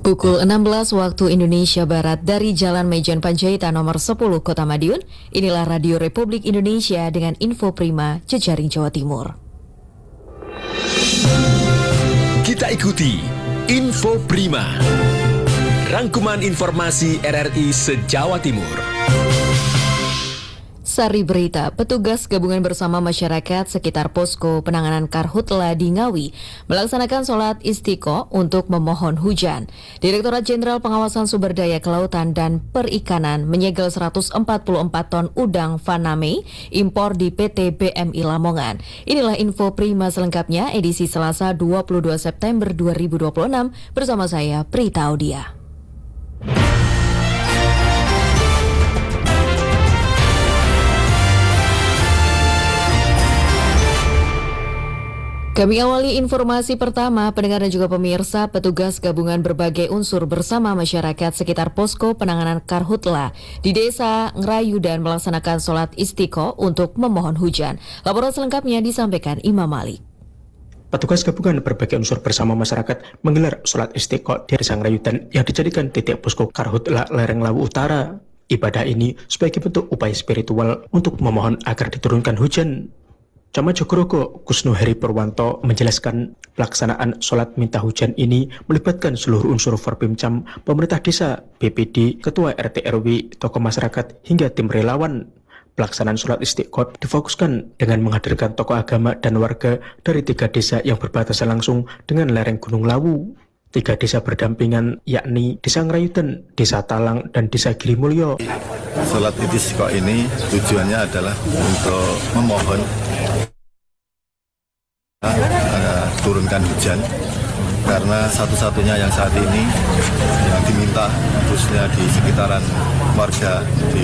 Pukul 16 waktu Indonesia Barat dari Jalan Mejen Panjaitan nomor 10 Kota Madiun, inilah Radio Republik Indonesia dengan info prima jejaring Jawa Timur. Kita ikuti Info Prima, rangkuman informasi RRI se-Jawa Timur. Sari berita, petugas gabungan bersama masyarakat sekitar posko penanganan karhutla di Ngawi melaksanakan sholat istiqo untuk memohon hujan. Direktorat Jenderal Pengawasan Sumber Daya Kelautan dan Perikanan menyegel 144 ton udang Faname impor di PT BMI Lamongan. Inilah info prima selengkapnya edisi Selasa 22 September 2026 bersama saya Prita Audia. Kami awali informasi pertama, pendengar dan juga pemirsa, petugas gabungan berbagai unsur bersama masyarakat sekitar posko penanganan karhutla di Desa Ngerayu dan melaksanakan sholat istiqo untuk memohon hujan. Laporan selengkapnya disampaikan Imam Malik. Petugas gabungan berbagai unsur bersama masyarakat menggelar sholat istiqo di Desa Ngerayu dan yang dijadikan titik posko karhutla lereng Lawu Utara. Ibadah ini sebagai bentuk upaya spiritual untuk memohon agar diturunkan hujan. Camat Jogorogo Kusnu Heri Purwanto menjelaskan pelaksanaan sholat minta hujan ini melibatkan seluruh unsur Forbimcam, pemerintah desa, BPD, ketua RT RW, tokoh masyarakat, hingga tim relawan. Pelaksanaan sholat istiqo difokuskan dengan menghadirkan tokoh agama dan warga dari 3 desa yang berbatasan langsung dengan lereng Gunung Lawu. 3 desa berdampingan yakni Desa Ngerayuten, Desa Talang, dan Desa Girimulyo. Sholat istiqo ini tujuannya adalah untuk memohon turunkan hujan, karena satu-satunya yang saat ini yang diminta khususnya di sekitaran warga di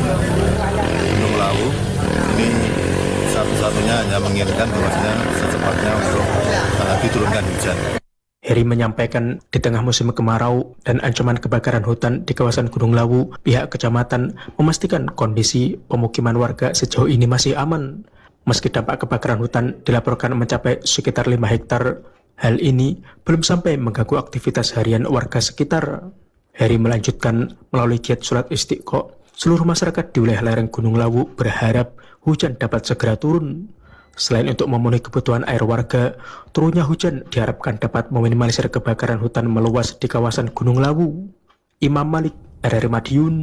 Gunung Lawu ini satu-satunya hanya menginginkan bahwasanya secepatnya untuk diturunkan hujan. Heri menyampaikan di tengah musim kemarau dan ancaman kebakaran hutan di kawasan Gunung Lawu, pihak kecamatan memastikan kondisi pemukiman warga sejauh ini masih aman. Meski dampak kebakaran hutan dilaporkan mencapai sekitar 5 hektar, hal ini belum sampai mengganggu aktivitas harian warga sekitar. Heri melanjutkan melalui giat sholat istiqo, seluruh masyarakat di wilayah lereng Gunung Lawu berharap hujan dapat segera turun. Selain untuk memenuhi kebutuhan air warga, turunnya hujan diharapkan dapat meminimalisir kebakaran hutan meluas di kawasan Gunung Lawu. Imam Malik, RRI Madiun.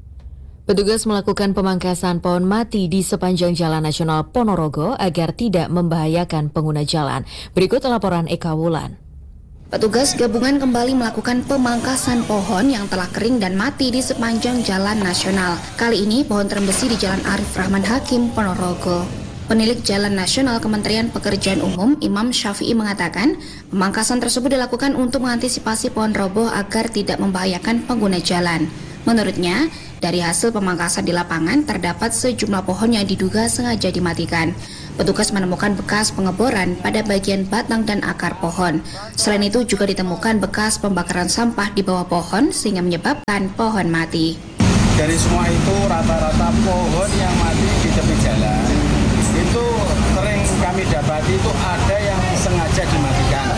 Petugas melakukan pemangkasan pohon mati di sepanjang Jalan Nasional Ponorogo agar tidak membahayakan pengguna jalan. Berikut laporan Eka Wulan. Petugas gabungan kembali melakukan pemangkasan pohon yang telah kering dan mati di sepanjang Jalan Nasional. Kali ini pohon terembesi di Jalan Arif Rahman Hakim, Ponorogo. Penilik Jalan Nasional Kementerian Pekerjaan Umum Imam Syafi'i mengatakan pemangkasan tersebut dilakukan untuk mengantisipasi pohon roboh agar tidak membahayakan pengguna jalan. Menurutnya, dari hasil pemangkasan di lapangan terdapat sejumlah pohon yang diduga sengaja dimatikan. Petugas menemukan bekas pengeboran pada bagian batang dan akar pohon. Selain itu juga ditemukan bekas pembakaran sampah di bawah pohon sehingga menyebabkan pohon mati. Dari semua itu rata-rata pohon yang mati di tepi jalan itu sering kami dapati itu ada yang sengaja dimatikan.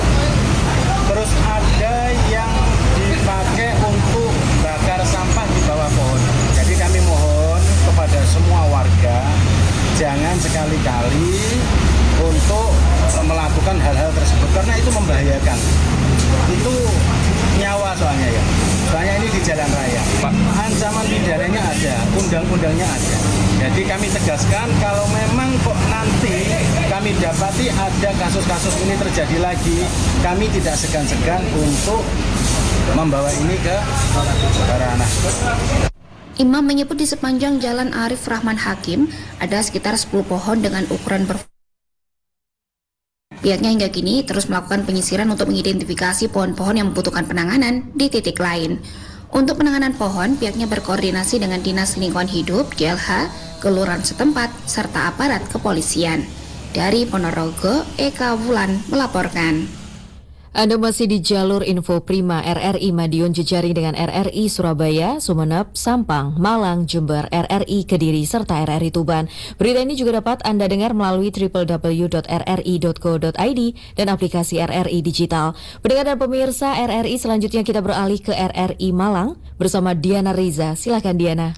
Terus ada yang dipakai untuk bakar sampah di bawah pohon. Jadi kami mohon kepada semua warga jangan sekali-kali untuk melakukan hal-hal tersebut karena itu membahayakan. Itu nyawa soalnya ya. Soalnya ini di jalan raya. Ancaman pidananya ada, undang-undangnya ada. Jadi kami tegaskan kalau memang kok nanti kami dapati ada kasus-kasus ini terjadi lagi, kami tidak segan-segan untuk membawa ini ke ranah. Imam menyebut di sepanjang Jalan Arif Rahman Hakim ada sekitar 10 pohon dengan ukuran Pihaknya hingga kini terus melakukan penyisiran untuk mengidentifikasi pohon-pohon yang membutuhkan penanganan di titik lain. Untuk penanganan pohon, pihaknya berkoordinasi dengan Dinas Lingkungan Hidup, DLH, kelurahan setempat, serta aparat kepolisian. Dari Ponorogo, Eka Wulan melaporkan. Anda masih di jalur Info Prima RRI Madiun jejaring dengan RRI Surabaya, Sumeneb, Sampang, Malang, Jember, RRI Kediri, serta RRI Tuban. Berita ini juga dapat Anda dengar melalui www.rri.co.id dan aplikasi RRI Digital. Pendengar dan pemirsa RRI, selanjutnya kita beralih ke RRI Malang bersama Diana Riza. Silakan Diana.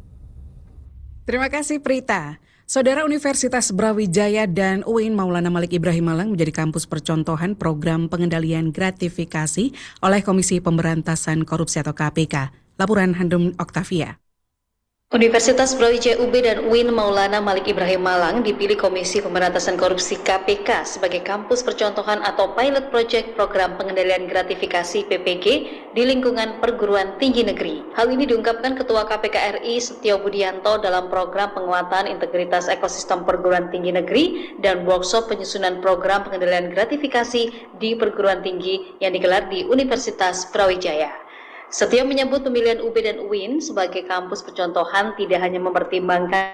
Terima kasih Prita. Saudara, Universitas Brawijaya dan UIN Maulana Malik Ibrahim Malang menjadi kampus percontohan program pengendalian gratifikasi oleh Komisi Pemberantasan Korupsi atau KPK. Laporan Handum Oktavia. Universitas Brawijaya UB dan UIN Maulana Malik Ibrahim Malang dipilih Komisi Pemberantasan Korupsi KPK sebagai kampus percontohan atau pilot project program pengendalian gratifikasi PPG di lingkungan perguruan tinggi negeri. Hal ini diungkapkan Ketua KPK RI Setio Budianto dalam program penguatan integritas ekosistem perguruan tinggi negeri dan workshop penyusunan program pengendalian gratifikasi di perguruan tinggi yang digelar di Universitas Brawijaya. Setio menyebut pemilihan UB dan UIN sebagai kampus percontohan tidak hanya mempertimbangkan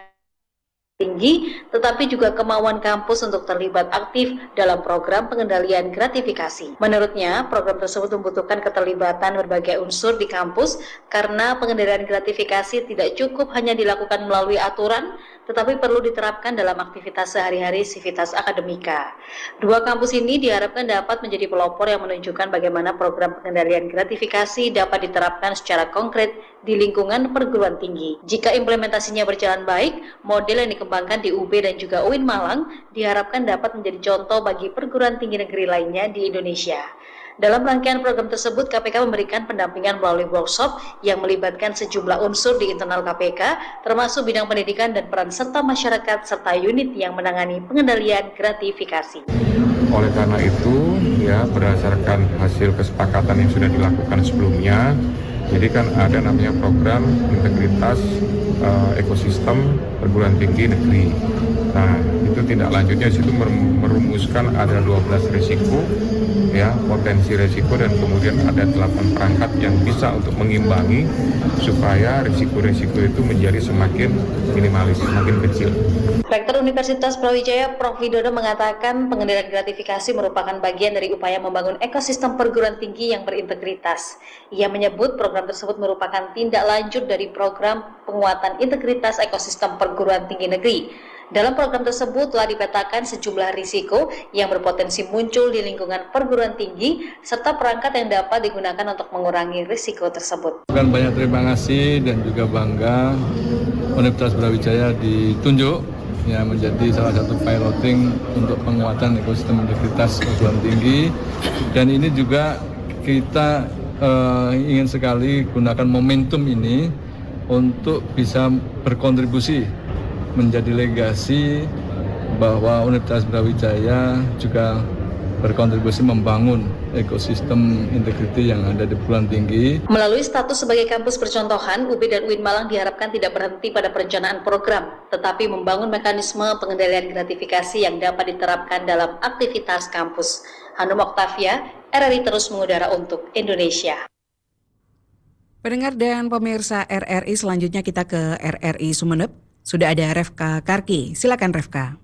tinggi, tetapi juga kemauan kampus untuk terlibat aktif dalam program pengendalian gratifikasi. Menurutnya, program tersebut membutuhkan keterlibatan berbagai unsur di kampus karena pengendalian gratifikasi tidak cukup hanya dilakukan melalui aturan, tetapi perlu diterapkan dalam aktivitas sehari-hari Civitas Akademika. Dua kampus ini diharapkan dapat menjadi pelopor yang menunjukkan bagaimana program pengendalian gratifikasi dapat diterapkan secara konkret di lingkungan perguruan tinggi. Jika implementasinya berjalan baik, model yang dikembangkan di UB dan juga UIN Malang diharapkan dapat menjadi contoh bagi perguruan tinggi negeri lainnya di Indonesia. Dalam rangkaian program tersebut, KPK memberikan pendampingan melalui workshop yang melibatkan sejumlah unsur di internal KPK, termasuk bidang pendidikan dan peran serta masyarakat, serta unit yang menangani pengendalian gratifikasi. Oleh karena itu, berdasarkan hasil kesepakatan yang sudah dilakukan sebelumnya, jadi kan ada namanya program integritas ekosistem perguruan tinggi negeri. Nah, itu tindak lanjutnya situ merumuskan ada 12 risiko, potensi risiko, dan kemudian ada 8 perangkat yang bisa untuk mengimbangi supaya risiko-risiko itu menjadi semakin minimalis, semakin kecil. Rektor Universitas Brawijaya Prof. Widodo mengatakan pengendalian gratifikasi merupakan bagian dari upaya membangun ekosistem perguruan tinggi yang berintegritas. Ia menyebut program tersebut merupakan tindak lanjut dari program penguatan integritas ekosistem perguruan tinggi negeri. Dalam program tersebut telah dipetakan sejumlah risiko yang berpotensi muncul di lingkungan perguruan tinggi serta perangkat yang dapat digunakan untuk mengurangi risiko tersebut. Banyak terima kasih dan juga bangga Universitas Brawijaya ditunjuk menjadi salah satu piloting untuk penguatan ekosistem integritas perguruan tinggi, dan ini juga kita ingin sekali gunakan momentum ini untuk bisa berkontribusi menjadi legasi bahwa Universitas Brawijaya juga berkontribusi membangun ekosistem integriti yang ada di perguruan tinggi. Melalui status sebagai kampus percontohan, UB dan UIN Malang diharapkan tidak berhenti pada perencanaan program, tetapi membangun mekanisme pengendalian gratifikasi yang dapat diterapkan dalam aktivitas kampus. Handum Oktavia, RRI terus mengudara untuk Indonesia. Pendengar dan pemirsa RRI, selanjutnya kita ke RRI Sumeneb. Sudah ada Refka Karki. Silakan Refka.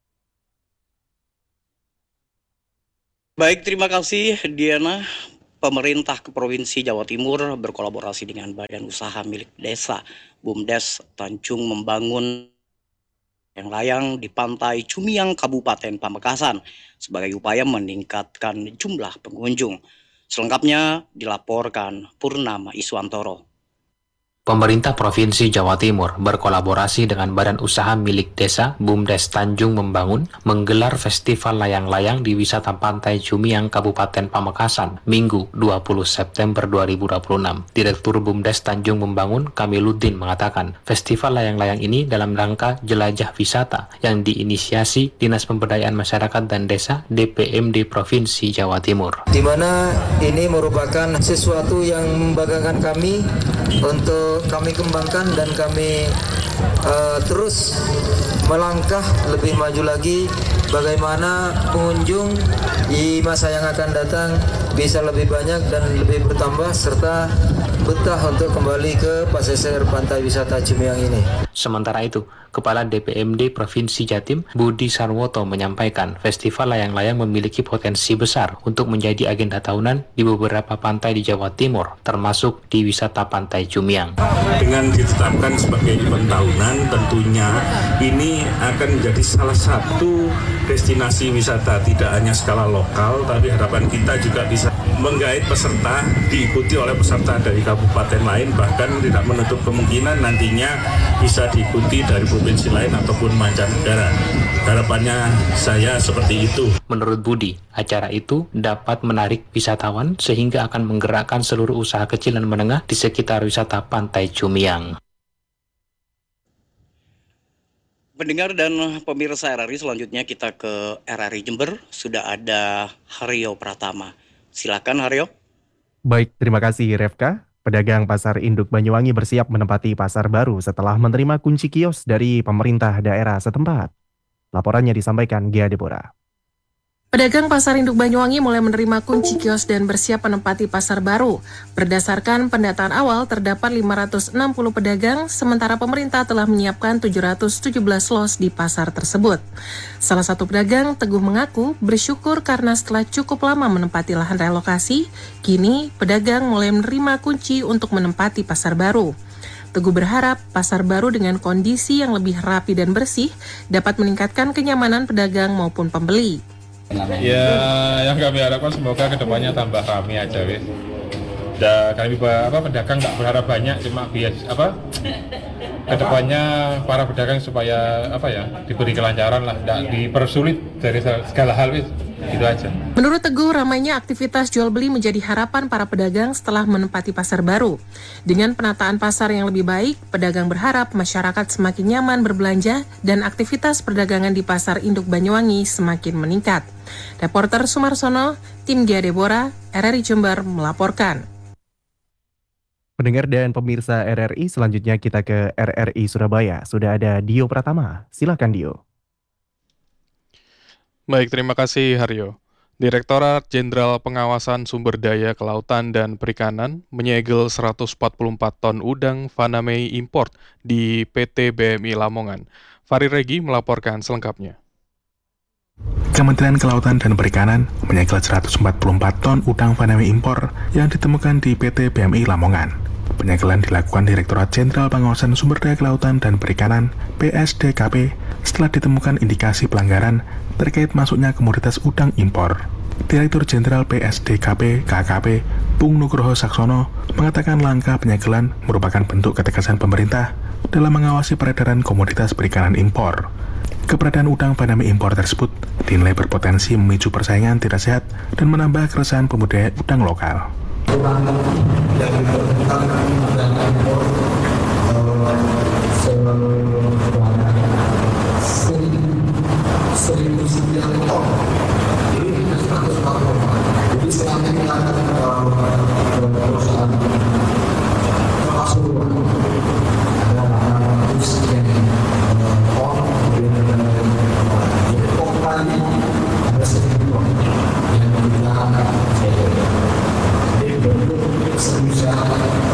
Baik, terima kasih Diana. Pemerintah Provinsi Jawa Timur berkolaborasi dengan Badan Usaha Milik Desa BUMDes Tanjung membangun layang-layang di pantai Cumiang, Kabupaten Pamekasan sebagai upaya meningkatkan jumlah pengunjung. Selengkapnya dilaporkan Purnama Iswantoro. Pemerintah Provinsi Jawa Timur berkolaborasi dengan Badan Usaha Milik Desa BUMDes Tanjung Membangun menggelar festival layang-layang di wisata Pantai Cumiang, Kabupaten Pamekasan, Minggu 20 September 2026. Direktur BUMDes Tanjung Membangun, Kamiluddin, mengatakan festival layang-layang ini dalam rangka jelajah wisata yang diinisiasi Dinas Pemberdayaan Masyarakat dan Desa DPMD Provinsi Jawa Timur. Di mana ini merupakan sesuatu yang membanggakan kami untuk kami kembangkan dan kami terus melangkah lebih maju lagi, bagaimana pengunjung di masa yang akan datang bisa lebih banyak dan lebih bertambah serta betah untuk kembali ke pesisir pantai wisata Jumiang ini. Sementara itu, Kepala DPMD Provinsi Jatim, Budi Sarwoto menyampaikan festival layang-layang memiliki potensi besar untuk menjadi agenda tahunan di beberapa pantai di Jawa Timur, termasuk di wisata Pantai Jumiang. Dengan ditetapkan sebagai event tahunan, tentunya ini akan menjadi salah satu destinasi wisata tidak hanya skala lokal, tapi harapan kita juga bisa menggait peserta, diikuti oleh peserta dari kabupaten lain, bahkan tidak menutup kemungkinan nantinya bisa diikuti dari provinsi lain ataupun mancanegara. Harapannya saya seperti itu. Menurut Budi, acara itu dapat menarik wisatawan sehingga akan menggerakkan seluruh usaha kecil dan menengah di sekitar wisata Pantai Jumiang. Pendengar dan pemirsa RRI, selanjutnya kita ke RRI Jember. Sudah ada Haryo Pratama. Silakan Haryo. Baik, terima kasih Refka. Pedagang Pasar Induk Banyuwangi bersiap menempati pasar baru setelah menerima kunci kios dari pemerintah daerah setempat. Laporannya disampaikan Gia Deborah. Pedagang Pasar Induk Banyuwangi mulai menerima kunci kios dan bersiap menempati pasar baru. Berdasarkan pendataan awal, terdapat 560 pedagang, sementara pemerintah telah menyiapkan 717 los di pasar tersebut. Salah satu pedagang, Teguh, mengaku bersyukur karena setelah cukup lama menempati lahan relokasi, kini pedagang mulai menerima kunci untuk menempati pasar baru. Teguh berharap pasar baru dengan kondisi yang lebih rapi dan bersih dapat meningkatkan kenyamanan pedagang maupun pembeli. Ya, yang kami harapkan semoga kedepannya tambah ramai aja, wis. Kami pedagang nggak berharap banyak, cuma kedepannya para pedagang supaya diberi kelancaran lah, nggak dipersulit dari segala hal, wis. Gitu aja. Menurut Teguh, ramainya aktivitas jual beli menjadi harapan para pedagang setelah menempati pasar baru. Dengan penataan pasar yang lebih baik, pedagang berharap masyarakat semakin nyaman berbelanja dan aktivitas perdagangan di Pasar Induk Banyuwangi semakin meningkat. Reporter Sumarsono, tim Gia Deborah, RRI Jember melaporkan. Pendengar dan pemirsa RRI, selanjutnya kita ke RRI Surabaya. Sudah ada Dio Pratama. Silakan Dio. Baik, terima kasih Haryo. Direktorat Jenderal Pengawasan Sumber Daya Kelautan dan Perikanan menyegel 144 ton udang Fanamei import di PT BMI Lamongan. Fahri Regi melaporkan selengkapnya. Kementerian Kelautan dan Perikanan menyegel 144 ton udang Fanamei impor yang ditemukan di PT BMI Lamongan. Penyegelan dilakukan Direktorat Jenderal Pengawasan Sumber Daya Kelautan dan Perikanan (PSDKP) setelah ditemukan indikasi pelanggaran terkait masuknya komoditas udang impor. Direktur Jenderal PSDKP KKP Bung Nugroho Saksono mengatakan langkah penyegelan merupakan bentuk ketegasan pemerintah dalam mengawasi peredaran komoditas perikanan impor. Keberadaan udang Fanamei impor tersebut dinilai berpotensi memicu persaingan tidak sehat dan menambah keresahan pembudidaya udang lokal. Yang diperlukan udang impor seribu sekian ton. Ini 140 ton. Jadi selama ini akan perusahaan termasuk ada 600 sekian ton. Jadi total ada 1.000 ton yang kita jadi bentuk sebisa